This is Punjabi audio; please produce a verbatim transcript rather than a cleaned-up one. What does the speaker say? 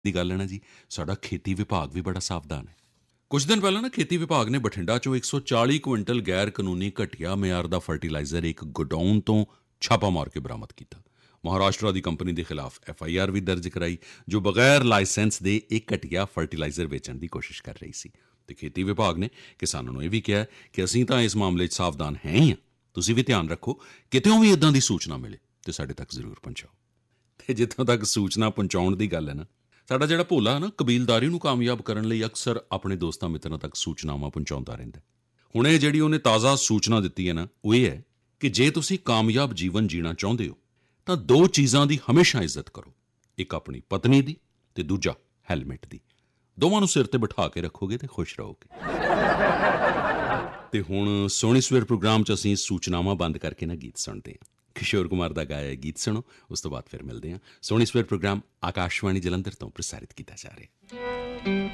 ਦੀ ਗੱਲ ਹੈ ਨਾ ਜੀ, ਸਾਡਾ ਖੇਤੀ ਵਿਭਾਗ ਵੀ ਬੜਾ ਸਾਵਧਾਨ ਹੈ। ਕੁਝ ਦਿਨ ਪਹਿਲਾਂ ਨਾ ਖੇਤੀ ਵਿਭਾਗ ਨੇ ਬਠਿੰਡਾ 'ਚੋਂ ਇੱਕ ਸੌ ਚਾਲੀ ਕੁਇੰਟਲ ਗੈਰ ਕਾਨੂੰਨੀ ਘਟੀਆ ਮਿਆਰ ਦਾ ਫਰਟੀਲਾਈਜ਼ਰ ਇੱਕ ਗੋਡਾਊਨ ਤੋਂ ਛਾਪਾ ਮਾਰ ਕੇ ਬਰਾਮਦ ਕੀਤਾ। ਮਹਾਰਾਸ਼ਟਰ ਦੀ ਕੰਪਨੀ ਦੇ ਖਿਲਾਫ ਐਫ ਆਈ ਆਰ ਵੀ ਦਰਜ ਕਰਾਈ, ਜੋ ਬਗੈਰ ਲਾਇਸੈਂਸ ਦੇ ਇਹ ਘਟੀਆ ਫਰਟੀਲਾਈਜ਼ਰ ਵੇਚਣ ਦੀ ਕੋਸ਼ਿਸ਼ ਕਰ ਰਹੀ ਸੀ। ਅਤੇ ਖੇਤੀ ਵਿਭਾਗ ਨੇ ਕਿਸਾਨਾਂ ਨੂੰ ਇਹ ਵੀ ਕਿਹਾ ਕਿ ਅਸੀਂ ਤਾਂ ਇਸ ਮਾਮਲੇ 'ਚ ਸਾਵਧਾਨ ਹੈ ਹੀ ਹਾਂ, ਤੁਸੀਂ ਵੀ ਧਿਆਨ ਰੱਖੋ, ਕਿਤਿਓਂ ਵੀ ਇੱਦਾਂ ਦੀ ਸੂਚਨਾ ਮਿਲੇ ਅਤੇ ਸਾਡੇ ਤੱਕ ਜ਼ਰੂਰ ਪਹੁੰਚਾਓ। ਅਤੇ ਜਿੱਥੋਂ ਤੱਕ ਸੂਚਨਾ ਪਹੁੰਚਾਉਣ ਦੀ ਗੱਲ ਹੈ ਨਾ, ਸਾਡਾ ਜਿਹੜਾ ਭੋਲਾ ਨਾ ਕਬੀਲਦਾਰੀ ਨੂੰ ਕਾਮਯਾਬ ਕਰਨ ਲਈ ਅਕਸਰ ਆਪਣੇ ਦੋਸਤਾਂ ਮਿੱਤਰਾਂ ਤੱਕ ਸੂਚਨਾਵਾਂ ਪਹੁੰਚਾਉਂਦਾ ਰਹਿੰਦਾ। ਹੁਣ ਇਹ ਜਿਹੜੀ ਉਹਨੇ ਤਾਜ਼ਾ ਸੂਚਨਾ ਦਿੱਤੀ ਹੈ ਨਾ, ਉਹ ਇਹ ਹੈ ਕਿ ਜੇ ਤੁਸੀਂ ਕਾਮਯਾਬ ਜੀਵਨ ਜੀਣਾ ਚਾਹੁੰਦੇ ਹੋ ਤਾਂ ਦੋ ਚੀਜ਼ਾਂ ਦੀ ਹਮੇਸ਼ਾ ਇੱਜ਼ਤ ਕਰੋ, ਇੱਕ ਆਪਣੀ ਪਤਨੀ ਦੀ ਅਤੇ ਦੂਜਾ ਹੈਲਮਟ ਦੀ। ਦੋਵਾਂ ਨੂੰ ਸਿਰ 'ਤੇ ਬਿਠਾ ਕੇ ਰੱਖੋਗੇ ਅਤੇ ਖੁਸ਼ ਰਹੋਗੇ। ਅਤੇ ਹੁਣ ਸੋਹਣੀ ਸਵੇਰ ਪ੍ਰੋਗਰਾਮ 'ਚ ਅਸੀਂ ਸੂਚਨਾਵਾਂ ਬੰਦ ਕਰਕੇ ਨਾ ਗੀਤ ਸੁਣਦੇ ਹਾਂ। ਕਿਸ਼ੋਰ ਕੁਮਾਰ ਦਾ ਗਾਇਆ ਗੀਤ ਸੁਣੋ, ਉਸ ਤੋਂ ਬਾਅਦ ਫਿਰ ਮਿਲਦੇ ਹਾਂ। ਸੋਹਣੀ ਸਵੇਰ ਪ੍ਰੋਗਰਾਮ ਆਕਾਸ਼ਵਾਣੀ ਜਲੰਧਰ ਤੋਂ ਪ੍ਰਸਾਰਿਤ ਕੀਤਾ ਜਾ ਰਿਹਾ।